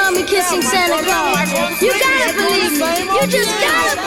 saw me kissing Santa Claus. You gotta believe me. You just gotta